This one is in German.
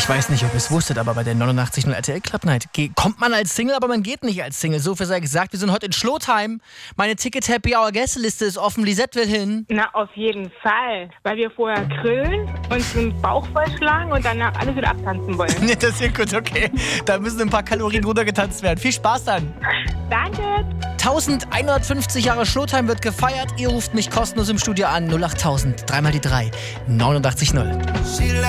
Ich weiß nicht, ob ihr es wusstet, aber bei der 89.0 RTL Club Night kommt man als Single, aber man geht nicht als Single. So viel sei gesagt, wir sind heute in Schlotheim. Meine Ticket-Happy-Hour-Gästeliste ist offen. Lisette will hin. Na, auf jeden Fall. Weil wir vorher grillen, uns den Bauch vollschlagen und danach alles wieder abtanzen wollen. Nee, das ist ja gut, okay. Da müssen ein paar Kalorien runtergetanzt werden. Viel Spaß dann. Danke. 1150 Jahre Schlotheim wird gefeiert. Ihr ruft mich kostenlos im Studio an. 08000, 3 mal die 3, 89.0.